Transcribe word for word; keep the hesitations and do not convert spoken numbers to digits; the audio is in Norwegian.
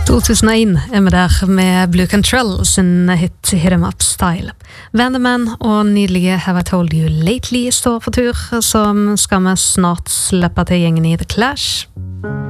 to tusen og en er vi der med Blue Cantrell sin hit Hit 'em Up Style. Vanderman og nydelige Have I Told You Lately står for tur, som skal vi snart slippe til gjengen i The Clash.